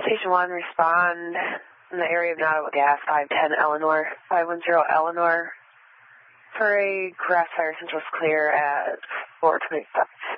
Station 1, respond in the area of Nottoway Gas, 510 Eleanor, 510 Eleanor, for a grass fire. Central's clear at 425.